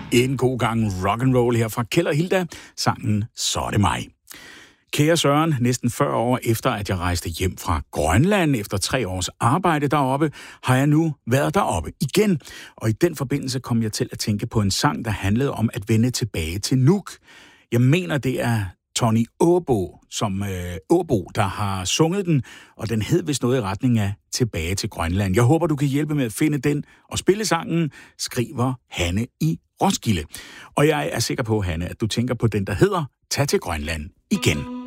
En god gang rock and roll her fra Kjeld og Hilda, sangen Så er det mig. Kære Søren, næsten 40 år efter, at jeg rejste hjem fra Grønland efter 3 års arbejde deroppe, har jeg nu været deroppe igen. Og i den forbindelse kom jeg til at tænke på en sang, der handlede om at vende tilbage til Nuuk. Jeg mener, det er Tony Aabo, der har sunget den, og den hed vist noget i retning af Tilbage til Grønland. Jeg håber, du kan hjælpe med at finde den og spille sangen, skriver Hanne i Roskilde. Og jeg er sikker på, Hanne, at du tænker på den, der hedder Tag til Grønland igen.